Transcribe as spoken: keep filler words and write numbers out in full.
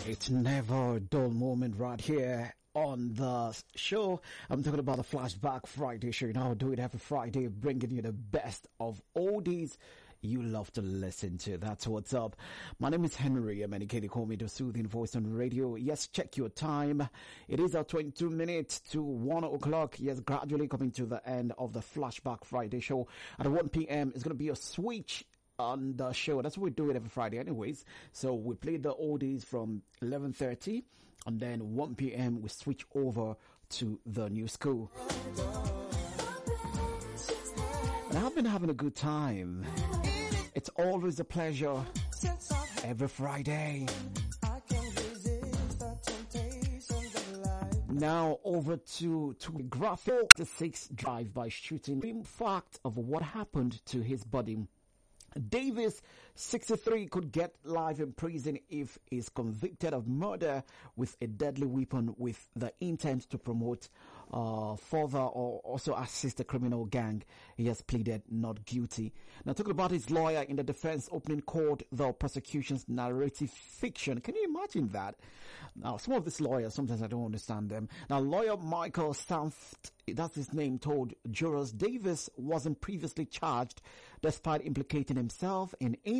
It's never a dull moment right here on the show. I'm talking about the Flashback Friday show. You know, I'll do it every Friday, bringing you the best of oldies you love to listen to. That's what's up. My name is Henry. I'm indicating call me the soothing voice on radio. Yes, check your time. It is at twenty-two minutes to one o'clock. Yes, gradually coming to the end of the Flashback Friday show. At one p.m. it's going to be a switch on the show. That's what we do it every Friday anyways. So we play the oldies from eleven thirty, and then one p.m. we switch over to the new school. And I've been having a good time. It's always a pleasure every Friday. Now over to to graphic the six drive-by shooting. In fact of what happened to his body. Davis, sixty-three, could get life in prison if he's convicted of murder with a deadly weapon with the intent to promote uh, further or also assist a criminal gang. He has pleaded not guilty. Now, talking about his lawyer in the defense opening court, the prosecution's narrative fiction. Can you imagine that? Now, some of these lawyers, sometimes I don't understand them. Now, lawyer Michael Sanft, that's his name, told jurors Davis wasn't previously charged despite implicating himself in